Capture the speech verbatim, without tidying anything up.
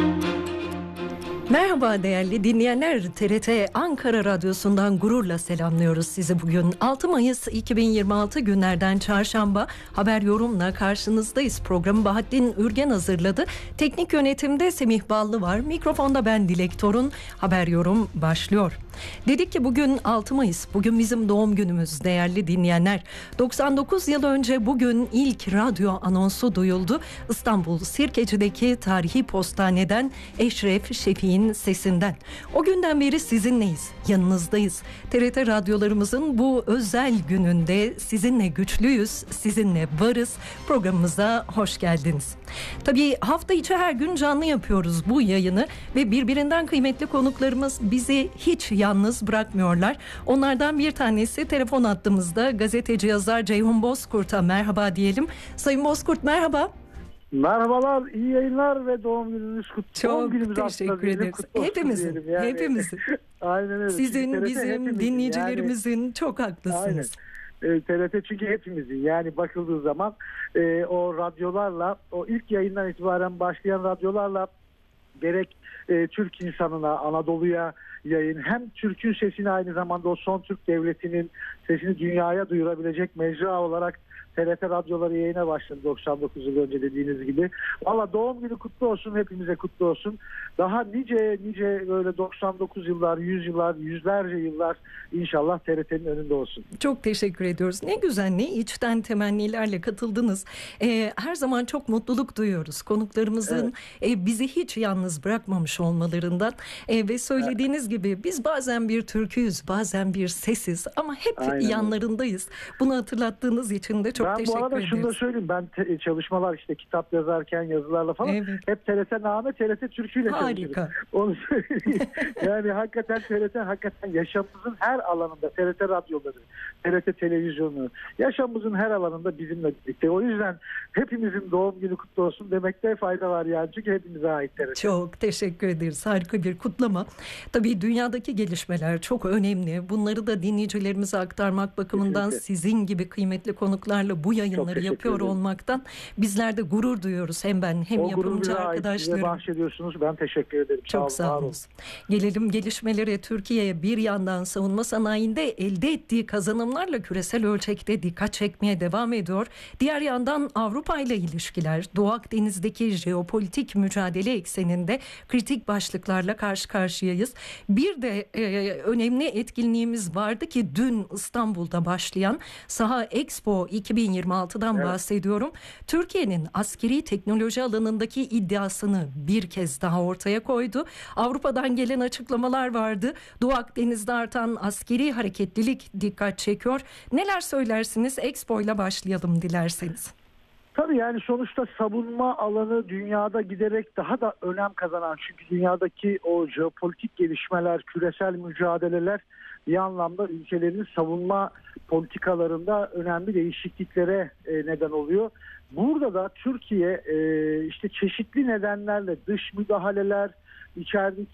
Merhaba değerli dinleyenler, T R T Ankara Radyosu'ndan gururla selamlıyoruz sizi bugün. altı Mayıs iki bin yirmi altı günlerden çarşamba haber yorumla karşınızdayız. Programı Bahattin Ürgen hazırladı. Teknik yönetimde Semih Ballı var. Mikrofonda ben Dilek Torun. Haber yorum başlıyor. Dedik ki bugün altı Mayıs, bugün bizim doğum günümüz değerli dinleyenler. doksan dokuz yıl önce bugün ilk radyo anonsu duyuldu. İstanbul Sirkeci'deki tarihi postaneden Eşref Şefik'in sesinden. O günden beri sizinleyiz, yanınızdayız. T R T radyolarımızın bu özel gününde sizinle güçlüyüz, sizinle varız. Programımıza hoş geldiniz. Tabii hafta içi her gün canlı yapıyoruz bu yayını ve birbirinden kıymetli konuklarımız bizi hiç yalnız bırakmıyorlar. Onlardan bir tanesi telefon hattımızda gazeteci yazar Ceyhun Bozkurt'a merhaba diyelim. Sayın Bozkurt merhaba. Merhabalar, iyi yayınlar ve doğum gününüz kutlu. Çok teşekkür ederiz. Hepimizin, yani. hepimizin. Aynen öyle. Sizin, T R T bizim, dinleyicilerimizin yani, çok haklısınız. Aynen. E, T R T çünkü hepimizin, yani bakıldığı zaman e, o radyolarla, o ilk yayından itibaren başlayan radyolarla gerek e, Türk insanına, Anadolu'ya yayın, hem Türk'ün sesini aynı zamanda o son Türk devletinin sesini dünyaya duyurabilecek mecra olarak T R T radyoları yayına başladı doksan dokuz yıl önce dediğiniz gibi. Valla doğum günü kutlu olsun, hepimize kutlu olsun. Daha nice nice böyle doksan dokuz yıllar, yüz yıllar, yüzlerce yıllar inşallah T R T'nin önünde olsun. Çok teşekkür ediyoruz. Ne güzel, ne içten temennilerle katıldınız. Ee, her zaman çok mutluluk duyuyoruz konuklarımızın evet. e, bizi hiç yalnız bırakmamış olmalarından e, ve söylediğiniz evet. gibi biz bazen bir türküyüz, bazen bir sesiz ama hep Aynen. yanlarındayız. Bunu hatırlattığınız için de çok ben teşekkür bu arada ederiz. şunu da söyleyeyim, ben te- çalışmalar işte kitap yazarken yazılarla falan evet. hep T R T Name, T R T Türkü'yle Harika. Onu söyleyeyim. Yani hakikaten T R T hakikaten yaşamımızın her alanında, T R T radyoları, T R T televizyonu, yaşamımızın her alanında bizimle birlikte. O yüzden hepimizin doğum günü kutlu olsun demekte fayda var yani. Çünkü hepimize ait T R T. Çok teşekkür ederiz. Harika bir kutlama. Tabii dünyadaki gelişmeler çok önemli. Bunları da dinleyicilerimize aktarmak bakımından Kesinlikle. sizin gibi kıymetli konuklarla bu yayınları yapıyor ederim. olmaktan bizler de gurur duyuyoruz. Hem ben hem o yapımcı arkadaşlarım. bahşediyorsunuz. Ben teşekkür ederim. Çok sağ olun. Gelelim gelişmelere. Türkiye bir yandan savunma sanayinde elde ettiği kazanımlarla küresel ölçekte dikkat çekmeye devam ediyor. Diğer yandan Avrupa ile ilişkiler, Doğu Akdeniz'deki jeopolitik mücadele ekseninde kritik başlıklarla karşı karşıyayız. Bir de e, önemli etkinliğimiz vardı ki dün İstanbul'da başlayan Saha Expo iki bin yirmi altıdan evet. bahsediyorum. Türkiye'nin askeri teknoloji alanındaki iddiasını bir kez daha ortaya koydu. Avrupa'dan gelen açıklamalar vardı. Doğu Akdeniz'de artan askeri hareketlilik dikkat çekiyor. Neler söylersiniz? Expo ile başlayalım dilerseniz. Tabii yani sonuçta savunma alanı dünyada giderek daha da önem kazanan, çünkü dünyadaki o jeopolitik gelişmeler, küresel mücadeleler bir anlamda ülkelerin savunma politikalarında önemli değişikliklere e, neden oluyor. Burada da Türkiye e, işte çeşitli nedenlerle dış müdahaleler, içerideki